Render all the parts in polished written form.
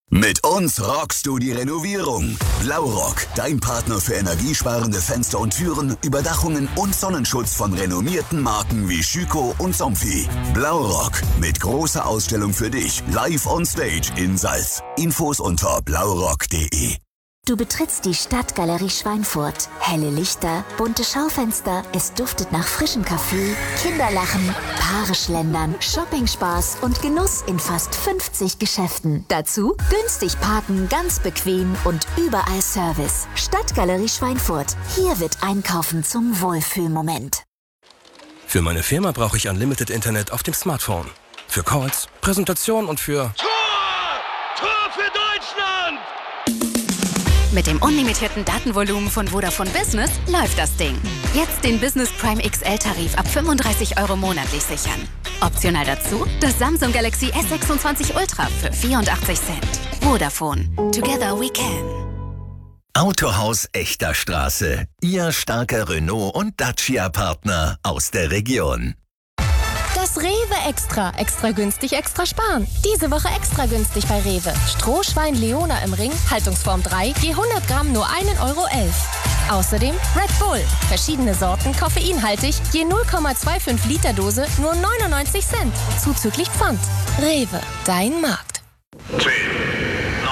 Mit uns rockst du die Renovierung. Blaurock, dein Partner für energiesparende Fenster und Türen, Überdachungen und Sonnenschutz von renommierten Marken wie Schüco und Somfy. Blaurock, mit großer Ausstellung für dich, live on stage in Salz. Infos unter blaurock.de. Du betrittst die Stadtgalerie Schweinfurt. Helle Lichter, bunte Schaufenster, es duftet nach frischem Kaffee, Kinderlachen, Paare schlendern, Shoppingspaß und Genuss in fast 50 Geschäften. Dazu günstig parken, ganz bequem und überall Service. Stadtgalerie Schweinfurt. Hier wird Einkaufen zum Wohlfühlmoment. Für meine Firma brauche ich Unlimited Internet auf dem Smartphone. Für Calls, Präsentation und für... Tor für Deutschland! Mit dem unlimitierten Datenvolumen von Vodafone Business läuft das Ding. Jetzt den Business Prime XL-Tarif ab 35 € monatlich sichern. Optional dazu das Samsung Galaxy S26 Ultra für 84 Cent. Vodafone. Together we can. Autohaus Echter Straße. Ihr starker Renault- und Dacia-Partner aus der Region. Das Rewe Extra. Extra günstig, extra sparen. Diese Woche extra günstig bei Rewe. Strohschwein Leona im Ring, Haltungsform 3, je 100 Gramm nur 1,11 €. Außerdem Red Bull. Verschiedene Sorten, koffeinhaltig, je 0,25 Liter Dose, nur 99 Cent. Zuzüglich Pfand. Rewe, dein Markt. 10, 9,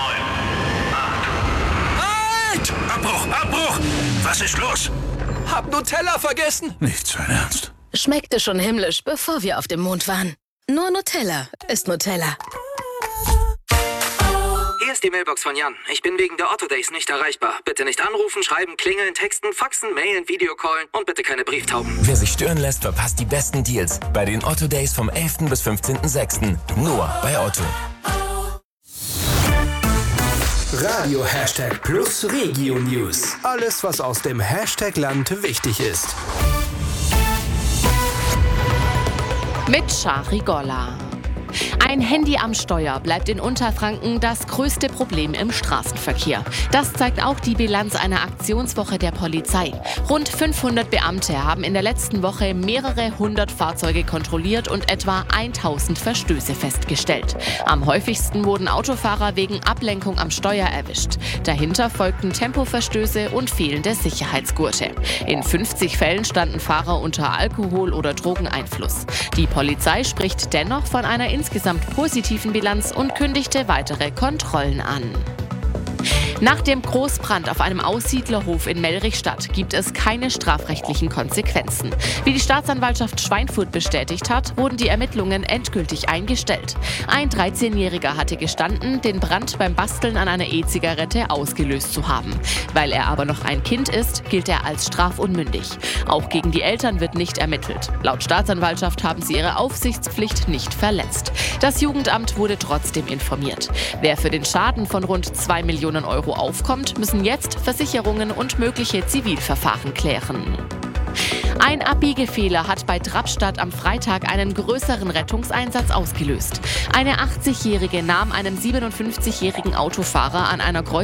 8. Halt! Abbruch! Was ist los? Hab Nutella vergessen. Nicht sein Ernst. Schmeckte schon himmlisch, bevor wir auf dem Mond waren. Nur Nutella ist Nutella. Hier ist die Mailbox von Jan. Ich bin wegen der Otto Days nicht erreichbar. Bitte nicht anrufen, schreiben, klingeln, texten, faxen, mailen, Videocallen und bitte keine Brieftauben. Wer sich stören lässt, verpasst die besten Deals bei den Otto Days vom 11. bis 15.06. Nur bei Otto. Radio Hashtag Plus Regio News. Alles, was aus dem Hashtag Land wichtig ist. Mit Shari Golla. Ein Handy am Steuer bleibt in Unterfranken das größte Problem im Straßenverkehr. Das zeigt auch die Bilanz einer Aktionswoche der Polizei. Rund 500 Beamte haben in der letzten Woche mehrere hundert Fahrzeuge kontrolliert und etwa 1000 Verstöße festgestellt. Am häufigsten wurden Autofahrer wegen Ablenkung am Steuer erwischt. Dahinter folgten Tempoverstöße und fehlende Sicherheitsgurte. In 50 Fällen standen Fahrer unter Alkohol- oder Drogeneinfluss. Die Polizei spricht dennoch von einer insgesamt positiven Bilanz und kündigte weitere Kontrollen an. Nach dem Großbrand auf einem Aussiedlerhof in Mellrichstadt gibt es keine strafrechtlichen Konsequenzen. Wie die Staatsanwaltschaft Schweinfurt bestätigt hat, wurden die Ermittlungen endgültig eingestellt. Ein 13-Jähriger hatte gestanden, den Brand beim Basteln an einer E-Zigarette ausgelöst zu haben. Weil er aber noch ein Kind ist, gilt er als strafunmündig. Auch gegen die Eltern wird nicht ermittelt. Laut Staatsanwaltschaft haben sie ihre Aufsichtspflicht nicht verletzt. Das Jugendamt wurde trotzdem informiert. Wer für den Schaden von rund 2 Millionen € aufkommt, müssen jetzt Versicherungen und mögliche Zivilverfahren klären. Ein Abbiegefehler hat bei Trappstadt am Freitag einen größeren Rettungseinsatz ausgelöst. Eine 80-Jährige nahm einem 57-jährigen Autofahrer an einer